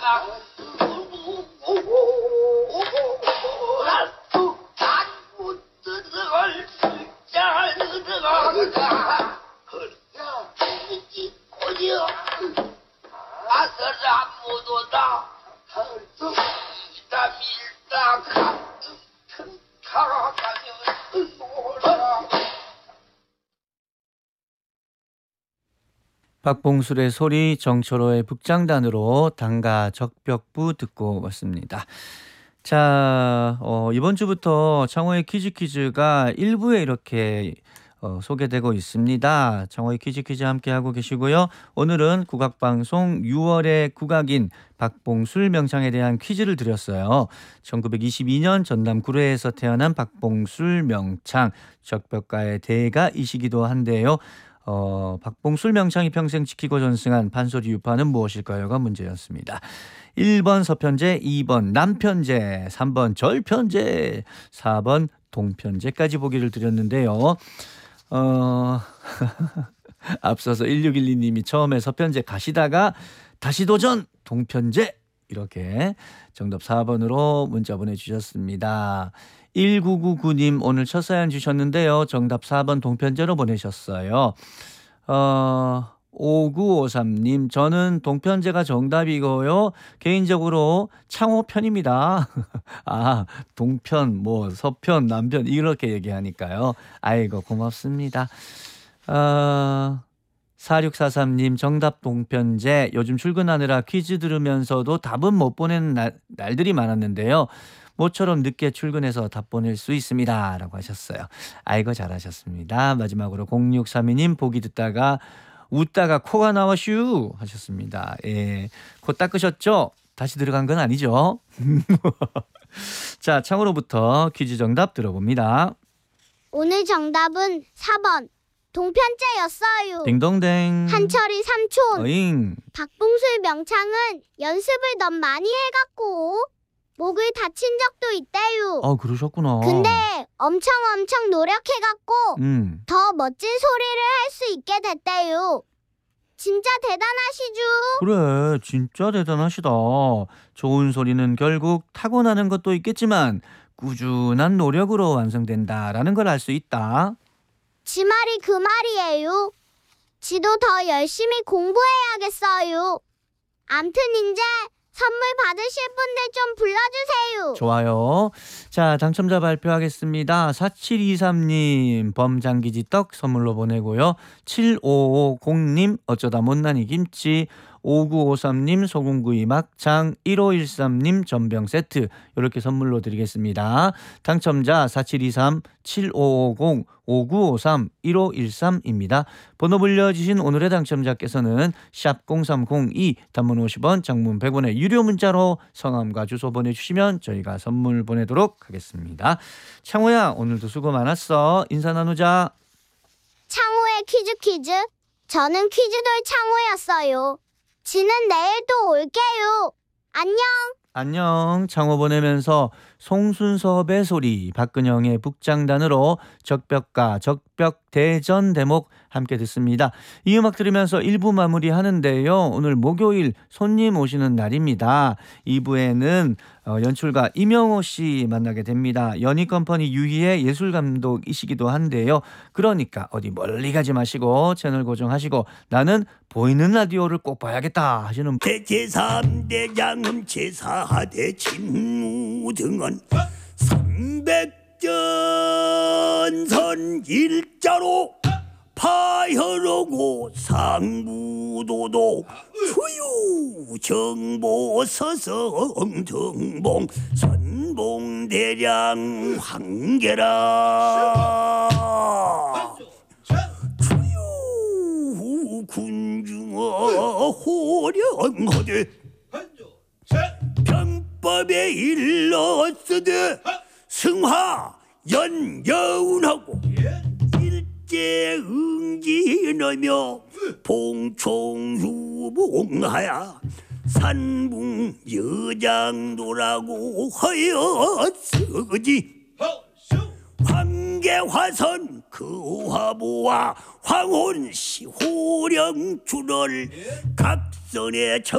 박봉술의 소리, 정철호의 북장단으로 당가 적벽부 듣고 왔습니다. 자, 이번 주부터 창호의 퀴즈가 1부에 이렇게 소개되고 있습니다. 창호의 퀴즈 함께하고 계시고요. 오늘은 국악방송 6월의 국악인 박봉술 명창에 대한 퀴즈를 드렸어요. 1922년 전남 구례에서 태어난 박봉술 명창, 적벽가의 대가이시기도 한데요. 박봉술 명창이 평생 지키고 전승한 판소리 유파는 무엇일까요가 문제였습니다. 1번 서편제, 2번 남편제, 3번 절편제, 4번 동편제까지 보기를 드렸는데요. 앞서서 1612님이 처음에 서편제 가시다가 다시 도전 동편제, 이렇게 정답 4번으로 문자 보내주셨습니다. 1999님 오늘 첫 사연 주셨는데요. 정답 4번 동편제로 보내셨어요. 5953님 저는 동편제가 정답이고요. 개인적으로 창호 편입니다. 아, 동편, 서편, 남편 이렇게 얘기하니까요. 아이고 고맙습니다. 4643님 정답 동편제. 요즘 출근하느라 퀴즈 들으면서도 답은 못 보내는 날들이 많았는데요. 모처럼 늦게 출근해서 답 보낼 수 있습니다 라고 하셨어요. 아이고 잘하셨습니다. 마지막으로 0632님 보기 듣다가 웃다가 코가 나와슈 하셨습니다. 예, 코 닦으셨죠? 다시 들어간 건 아니죠? 자, 창으로부터 퀴즈 정답 들어봅니다. 오늘 정답은 4번 동편제였어요. 딩동댕. 한철이 삼촌. 어잉. 박봉술 명창은 연습을 너무 많이 해갖고 목을 다친 적도 있대요. 그러셨구나. 근데 엄청 노력해갖고 더 멋진 소리를 할 수 있게 됐대요. 진짜 대단하시죠? 그래, 진짜 대단하시다. 좋은 소리는 결국 타고나는 것도 있겠지만 꾸준한 노력으로 완성된다라는 걸 알 수 있다. 지 말이 그 말이에요. 지도 더 열심히 공부해야겠어요. 암튼 이제 선물 받으실 분들 좀 불러주세요. 좋아요. 자, 당첨자 발표하겠습니다. 4723님 범장기지떡 선물로 보내고요. 7550님 어쩌다 못난이 김치, 5953님 소금구이 막창, 1513님 전병 세트 이렇게 선물로 드리겠습니다. 당첨자 4723, 7550, 5953, 1513입니다. 번호 불려주신 오늘의 당첨자께서는 샵 0302 단문 50원 장문 100원의 유료 문자로 성함과 주소 보내주시면 저희가 선물 보내도록 하겠습니다. 창호야 오늘도 수고 많았어. 인사 나누자. 창호의 퀴즈. 저는 퀴즈돌 창호였어요. 지는 내일 또 올게요. 안녕. 안녕. 창호 보내면서 송순섭의 소리, 박근영의 북장단으로 적벽가, 적벽대전 대목 함께 듣습니다. 이 음악 들으면서 1부 마무리하는데요. 오늘 목요일 손님 오시는 날입니다. 2부에는 연출가 이명호 씨 만나게 됩니다. 연희컴퍼니 유희의 예술감독이시기도 한데요. 그러니까 어디 멀리 가지 마시고 채널 고정하시고 나는 보이는 라디오를 꼭 봐야겠다 하시는 제3대장은 제4대 진무등은 300전선 일자로 파열하고 상부도도 후유 정보 서성 등봉 선봉대량 황계라 추유 군중어 호령하되 편법에 일렀으되 승하 연여운하고 일제응진하며 봉총유봉하야 산붕 여장도라고 하였으지 황계화선 그 화보와 황혼시 호령주를 각선에